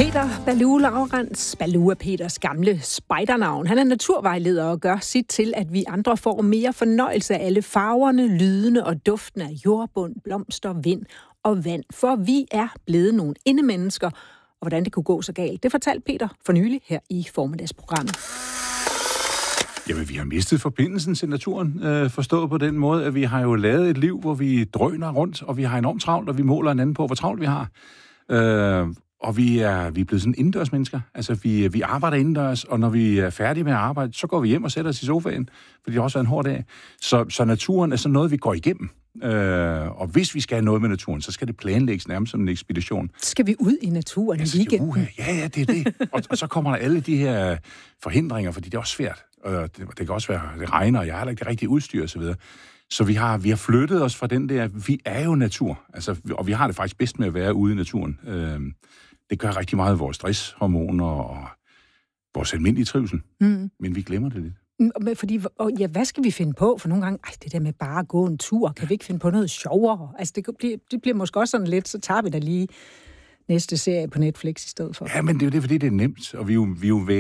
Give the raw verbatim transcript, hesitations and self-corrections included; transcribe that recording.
Peter Baloo Laurens. Baloo er Peters gamle spejdernavn. Han er naturvejleder og gør sit til, at vi andre får mere fornøjelse af alle farverne, lydene og duften af jordbund, blomster, vind og vand. For vi er blevet nogle indemennesker, og hvordan det kunne gå så galt, det fortalte Peter for nylig her i formiddagsprogrammet. Jamen, vi har mistet forbindelsen til naturen, øh, forstået på den måde, at vi har jo lavet et liv, hvor vi drøner rundt, og vi har enormt travlt, og vi måler hinanden på, hvor travlt vi har. Øh, og vi er, vi er blevet sådan indendørsmennesker. Altså, vi, vi arbejder indendørs, og når vi er færdige med at arbejde, så går vi hjem og sætter os i sofaen, for det har også været en hård dag. Så, så naturen er sådan noget, vi går igennem. Øh, og hvis vi skal have noget med naturen, så skal det planlægges nærmest som en ekspedition. Skal vi ud i naturen i weekenden? Ja, ja, det er det. Og, og så kommer der alle de her forhindringer, fordi det er også svært. Og det, det kan også være, det regner, og jeg har heller ikke det rigtige udstyr osv. Så vi har, vi har flyttet os fra den der, vi er jo natur. Altså, og vi har det faktisk bedst med at være ude i naturen. Øh, det gør rigtig meget af vores stresshormoner og vores almindelige trivsel. Mm. Men vi glemmer det lidt. Fordi, og ja, hvad skal vi finde på? For nogle gange, ej, det der med bare at gå en tur, kan vi ikke finde på noget sjovere? Altså, det bliver, det bliver måske også sådan lidt, så tager vi da lige næste serie på Netflix i stedet for. Ja, men det er jo det, fordi det er nemt, og vi er jo, vi er jo